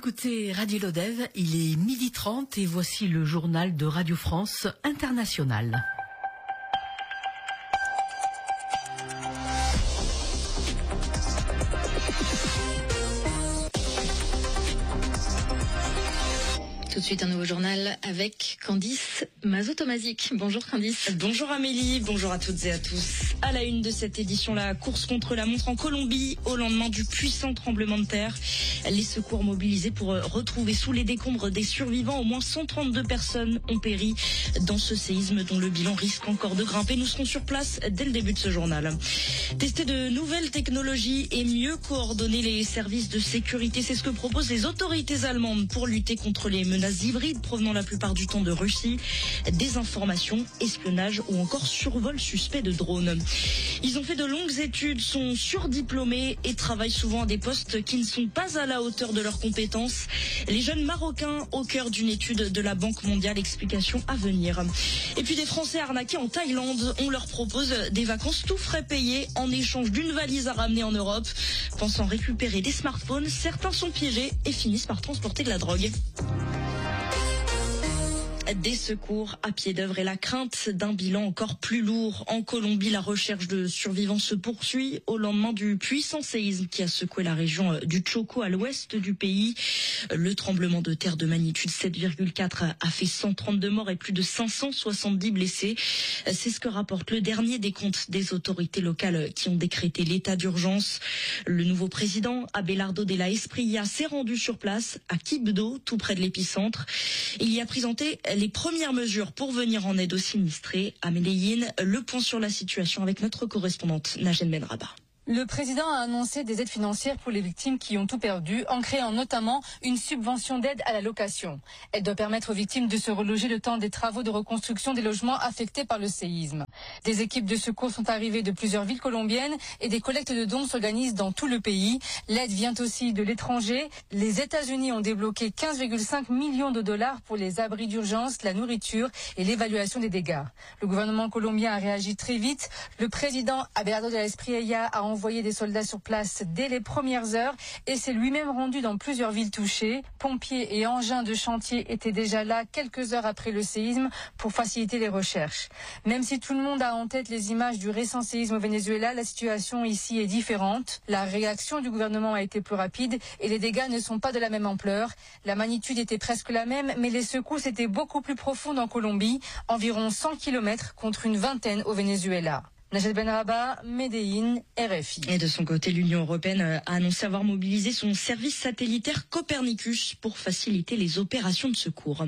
écoutez Radio Lodève, il est 12h30 et voici le journal de Radio France Internationale. Tout de suite un nouveau journal avec Candice Mazot-Tomazic. Bonjour Candice. Bonjour Amélie, bonjour à toutes et à tous. À la une de cette édition, la course contre la montre en Colombie au lendemain du puissant tremblement de terre. Les secours mobilisés pour retrouver sous les décombres des survivants. Au moins 132 personnes ont péri dans ce séisme dont le bilan risque encore de grimper. Nous serons sur place dès le début de ce journal. Tester de nouvelles technologies et mieux coordonner les services de sécurité, c'est ce que proposent les autorités allemandes pour lutter contre les menaces hybrides provenant la plupart du temps de Russie, désinformation, espionnage ou encore survol suspect de drones. Ils ont fait de longues études, sont surdiplômés et travaillent souvent à des postes qui ne sont pas à la hauteur de leurs compétences. Les jeunes Marocains au cœur d'une étude de la Banque mondiale, explication à venir. Et puis des Français arnaqués en Thaïlande, on leur propose des vacances tout frais payés en échange d'une valise à ramener en Europe. Pensant récupérer des smartphones, certains sont piégés et finissent par transporter de la drogue. Des secours à pied d'œuvre et la crainte d'un bilan encore plus lourd. En Colombie, la recherche de survivants se poursuit au lendemain du puissant séisme qui a secoué la région du Chocó à l'ouest du pays. Le tremblement de terre de magnitude 7,4 a fait 132 morts et plus de 570 blessés. C'est ce que rapporte le dernier décompte des autorités locales qui ont décrété l'état d'urgence. Le nouveau président, Abelardo de la Espriella, s'est rendu sur place à Quibdó, tout près de l'épicentre. Il y a présenté les premières mesures pour venir en aide aux sinistrés. À Medellín, le point sur la situation avec notre correspondante Najen Benraba. Le président a annoncé des aides financières pour les victimes qui ont tout perdu, en créant notamment une subvention d'aide à la location. Elle doit permettre aux victimes de se reloger le temps des travaux de reconstruction des logements affectés par le séisme. Des équipes de secours sont arrivées de plusieurs villes colombiennes et des collectes de dons s'organisent dans tout le pays. L'aide vient aussi de l'étranger. Les États-Unis ont débloqué 15,5 millions de dollars pour les abris d'urgence, la nourriture et l'évaluation des dégâts. Le gouvernement colombien a réagi très vite. Le président Abelardo de la Espriella a envoyé des soldats sur place dès les premières heures et s'est lui-même rendu dans plusieurs villes touchées. Pompiers et engins de chantier étaient déjà là quelques heures après le séisme pour faciliter les recherches. Même si tout le monde a en tête les images du récent séisme au Venezuela, la situation ici est différente. La réaction du gouvernement a été plus rapide et les dégâts ne sont pas de la même ampleur. La magnitude était presque la même, mais les secousses étaient beaucoup plus profondes en Colombie, environ 100 km contre une vingtaine au Venezuela. Najet Benraba, Medellín, RFI. Et de son côté, l'Union européenne a annoncé avoir mobilisé son service satellitaire Copernicus pour faciliter les opérations de secours.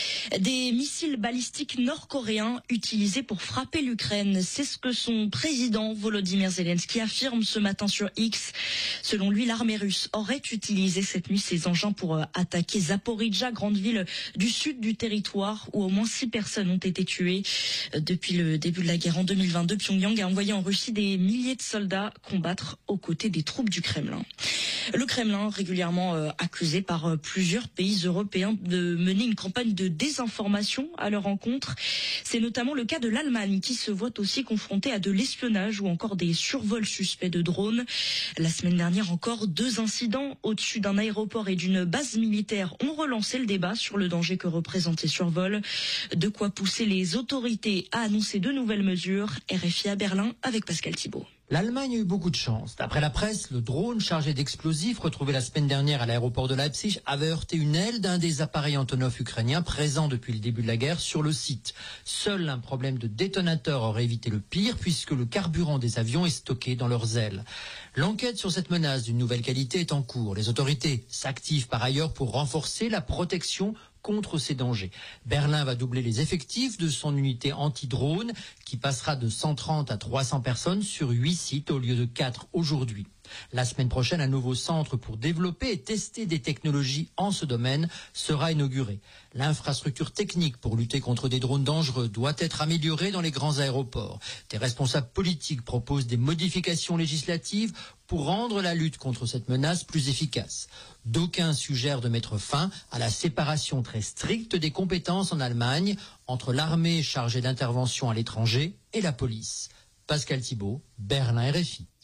Des missiles balistiques nord-coréens utilisés pour frapper l'Ukraine. C'est ce que son président Volodymyr Zelensky affirme ce matin sur X. Selon lui, l'armée russe aurait utilisé cette nuit ses engins pour attaquer Zaporijjia, grande ville du sud du territoire, où au moins 6 personnes ont été tuées. Depuis le début de la guerre en 2022, Pyongyang a envoyé en Russie des milliers de soldats combattre aux côtés des troupes du Kremlin. Le Kremlin, régulièrement accusé par plusieurs pays européens de mener une campagne de désinformation à leur encontre. C'est notamment le cas de l'Allemagne qui se voit aussi confrontée à de l'espionnage ou encore des survols suspects de drones. La semaine dernière encore, 2 incidents au-dessus d'un aéroport et d'une base militaire ont relancé le débat sur le danger que représentent ces survols. De quoi pousser les autorités à annoncer de nouvelles mesures. RFI à Berlin avec Pascal Thibault. L'Allemagne a eu beaucoup de chance. D'après la presse, le drone chargé d'explosifs retrouvé la semaine dernière à l'aéroport de Leipzig avait heurté une aile d'un des appareils Antonov ukrainiens présents depuis le début de la guerre sur le site. Seul un problème de détonateur aurait évité le pire puisque le carburant des avions est stocké dans leurs ailes. L'enquête sur cette menace d'une nouvelle qualité est en cours. Les autorités s'activent par ailleurs pour renforcer la protection contre ces dangers. Berlin va doubler les effectifs de son unité anti-drone qui passera de 130 à 300 personnes sur 8 sites au lieu de 4 aujourd'hui. La semaine prochaine, un nouveau centre pour développer et tester des technologies en ce domaine sera inauguré. L'infrastructure technique pour lutter contre des drones dangereux doit être améliorée dans les grands aéroports. Des responsables politiques proposent des modifications législatives pour rendre la lutte contre cette menace plus efficace. D'aucuns suggèrent de mettre fin à la séparation très stricte des compétences en Allemagne entre l'armée chargée d'intervention à l'étranger et la police. Pascal Thibault, Berlin, RFI.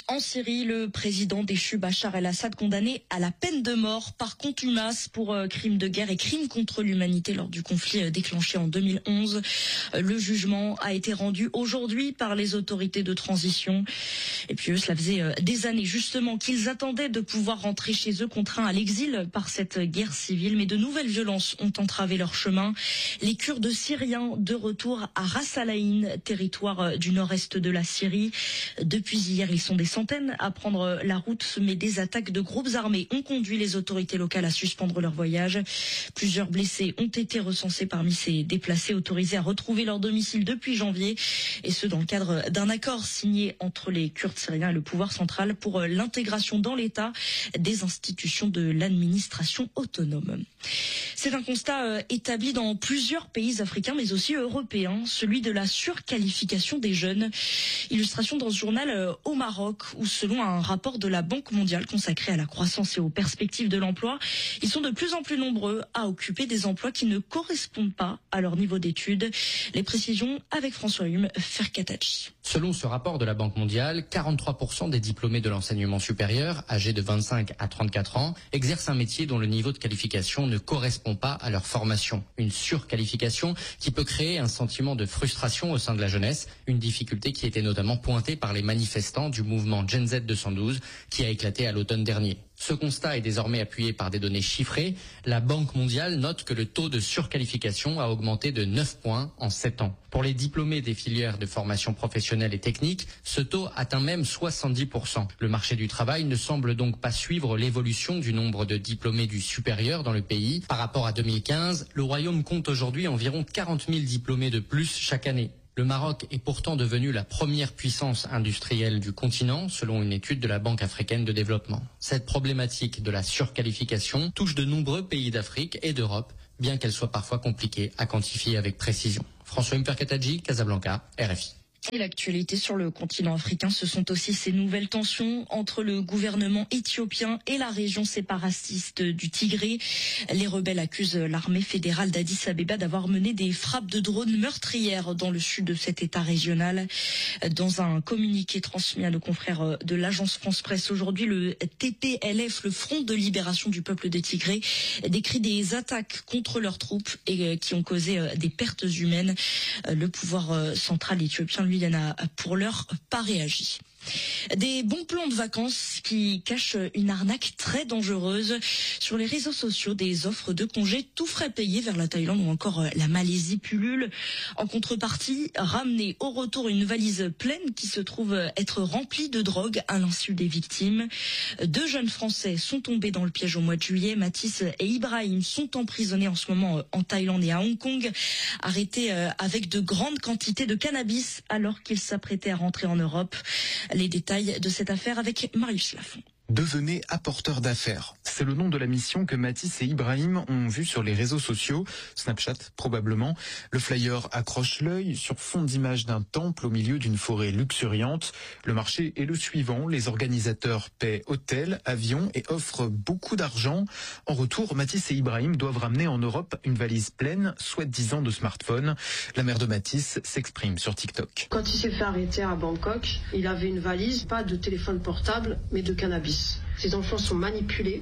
En Syrie, le président déchu Bachar el-Assad condamné à la peine de mort par contumace pour crimes de guerre et crimes contre l'humanité lors du conflit déclenché en 2011. Le jugement a été rendu aujourd'hui par les autorités de transition. Et puis eux, cela faisait des années justement qu'ils attendaient de pouvoir rentrer chez eux contraints à l'exil par cette guerre civile. Mais de nouvelles violences ont entravé leur chemin. Les Kurdes syriens de retour à Ras Al Ain, territoire du nord-est de la Syrie. Depuis hier, ils sont des centaines à prendre la route, mais des attaques de groupes armés ont conduit les autorités locales à suspendre leur voyage. Plusieurs blessés ont été recensés parmi ces déplacés autorisés à retrouver leur domicile depuis janvier, et ce dans le cadre d'un accord signé entre les Kurdes syriens et le pouvoir central pour l'intégration dans l'État des institutions de l'administration autonome. C'est un constat établi dans plusieurs pays africains, mais aussi européens, celui de la surqualification des jeunes. Illustration dans ce journal au Maroc, où selon un rapport de la Banque mondiale consacré à la croissance et aux perspectives de l'emploi, ils sont de plus en plus nombreux à occuper des emplois qui ne correspondent pas à leur niveau d'études. Les précisions avec François Hume, Ferkatachi. Selon ce rapport de la Banque mondiale, 43% des diplômés de l'enseignement supérieur, âgés de 25 à 34 ans, exercent un métier dont le niveau de qualification ne correspond pas à leur formation. Une surqualification qui peut créer un sentiment de frustration au sein de la jeunesse, une difficulté qui était notamment pointée par les manifestants du mouvement Gen Z 212 qui a éclaté à l'automne dernier. Ce constat est désormais appuyé par des données chiffrées. La Banque mondiale note que le taux de surqualification a augmenté de 9 points en 7 ans. Pour les diplômés des filières de formation professionnelle et technique, ce taux atteint même 70%. Le marché du travail ne semble donc pas suivre l'évolution du nombre de diplômés du supérieur dans le pays. Par rapport à 2015, le Royaume compte aujourd'hui environ 40 000 diplômés de plus chaque année. Le Maroc est pourtant devenu la première puissance industrielle du continent, selon une étude de la Banque africaine de développement. Cette problématique de la surqualification touche de nombreux pays d'Afrique et d'Europe, bien qu'elle soit parfois compliquée à quantifier avec précision. François Mperkataji, Casablanca, RFI. Et l'actualité sur le continent africain, ce sont aussi ces nouvelles tensions entre le gouvernement éthiopien et la région séparatiste du Tigré. Les rebelles accusent l'armée fédérale d'Addis Abeba d'avoir mené des frappes de drones meurtrières dans le sud de cet état régional. Dans un communiqué transmis à nos confrères de l'agence France-Presse aujourd'hui, le TPLF, le Front de libération du peuple des Tigrés, décrit des attaques contre leurs troupes et qui ont causé des pertes humaines. Le pouvoir central éthiopien, lui, n'a pour l'heure pas réagi. Des bons plans de vacances qui cachent une arnaque très dangereuse. Sur les réseaux sociaux, des offres de congés tout frais payés vers la Thaïlande ou encore la Malaisie pullulent. En contrepartie, ramener au retour une valise pleine qui se trouve être remplie de drogue à l'insu des victimes. 2 jeunes Français sont tombés dans le piège au mois de juillet. Mathis et Ibrahim sont emprisonnés en ce moment en Thaïlande et à Hong Kong, arrêtés avec de grandes quantités de cannabis alors qu'ils s'apprêtaient à rentrer en Europe. Les détails de cette affaire avec Marius Lafont. Devenez apporteur d'affaires. C'est le nom de la mission que Mathis et Ibrahim ont vu sur les réseaux sociaux, Snapchat probablement. Le flyer accroche l'œil sur fond d'image d'un temple au milieu d'une forêt luxuriante. Le marché est le suivant. Les organisateurs paient hôtel, avion et offrent beaucoup d'argent. En retour, Mathis et Ibrahim doivent ramener en Europe une valise pleine, soi-disant de smartphones. La mère de Mathis s'exprime sur TikTok. Quand il s'est fait arrêter à Bangkok, il avait une valise, pas de téléphone portable, mais de cannabis. Ces enfants sont manipulés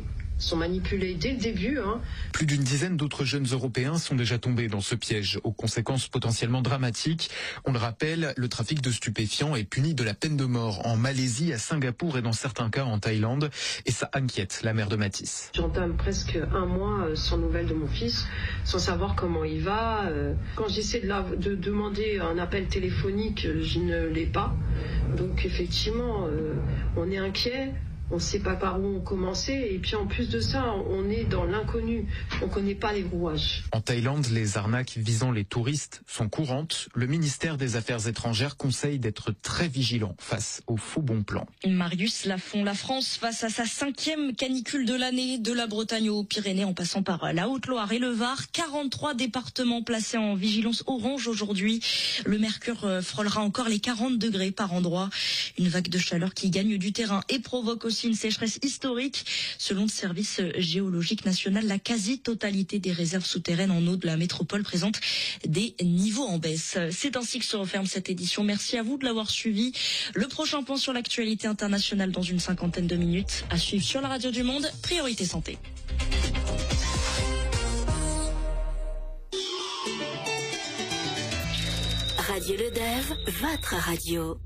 dès le début. Plus d'une dizaine d'autres jeunes Européens sont déjà tombés dans ce piège, aux conséquences potentiellement dramatiques. On le rappelle, le trafic de stupéfiants est puni de la peine de mort en Malaisie, à Singapour et dans certains cas en Thaïlande. Et ça inquiète la mère de Mathis. J'entame presque un mois sans nouvelles de mon fils, sans savoir comment il va. Quand j'essaie de demander un appel téléphonique, je ne l'ai pas. Donc effectivement, on est inquiet. On ne sait pas par où on commençait et puis en plus de ça, on est dans l'inconnu. On ne connaît pas les rouages. En Thaïlande, les arnaques visant les touristes sont courantes. Le ministère des Affaires étrangères conseille d'être très vigilant face aux faux bons plans. Marius Lafont, la France face à sa 5e canicule de l'année, de la Bretagne aux Pyrénées en passant par la Haute-Loire et le Var. 43 départements placés en vigilance orange aujourd'hui. Le mercure frôlera encore les 40 degrés par endroit. Une vague de chaleur qui gagne du terrain et provoque aussi aussi une sécheresse historique. Selon le service géologique national, la quasi-totalité des réserves souterraines en eau de la métropole présentent des niveaux en baisse. C'est ainsi que se referme cette édition. Merci à vous de l'avoir suivi. Le prochain point sur l'actualité internationale dans une 50aine de minutes. À suivre sur la radio du Monde, Priorité Santé. Radio Le Dev, votre radio.